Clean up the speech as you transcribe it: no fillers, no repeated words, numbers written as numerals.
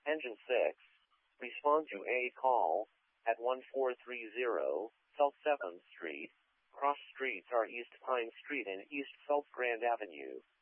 Engine 6. Respond to a call at 1430 South 7th Street. Cross streets are East Pine Street and East South Grand Avenue.